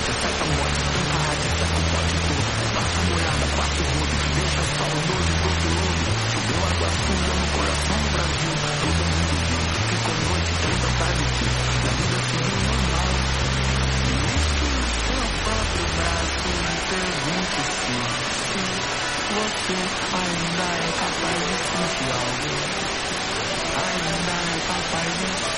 Você ainda é capaz de sentir algo. Ainda é capaz de